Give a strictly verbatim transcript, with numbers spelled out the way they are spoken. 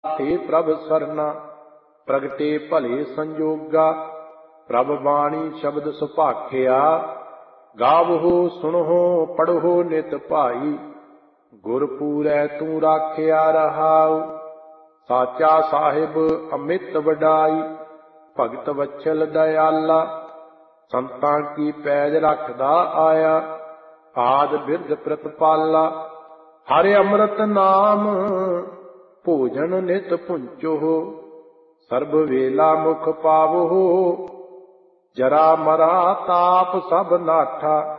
ਤੇ ਪ੍ਰਭ ਸਰਨਾ ਪ੍ਰਗਟੇ ਭਲੇ ਸੰਜੋਗਾ। ਪ੍ਰਭ ਬਾਣੀ ਸ਼ਬਦ ਸੁਭਾਖਿਆ ਗਾਵਹੋ ਸੁਣਹੁ ਪੜ੍ਹੋ ਨਿਤ ਭਾਈ। ਗੁਰ ਪੂਰੈ ਤੂੰ ਰਾਖਿਆ ਰਹਾਉ ਸਾਚਾ ਸਾਹਿਬ ਅਮਿਤ ਵਡਾਈ। ਭਗਤ ਵਛਲ ਦਇਆਲਾ ਸੰਤਾਂ ਕੀ ਪੈਜ ਰੱਖਦਾ ਆਇਆ। ਆਦਿ ਬਿਰਧ ਪ੍ਰਤਪਾਲਾ ਹਰਿ ਅੰਮ੍ਰਿਤ ਨਾਮ ਭੋਜਨ ਨਿਤ ਪੁੰਚੋ। ਸਰਬ ਵੇਲਾ ਮੁਖ ਪਾਵੋ ਜਰਾ ਮਰਾ ਤਾਪ ਸਭ ਨਾਠਾ।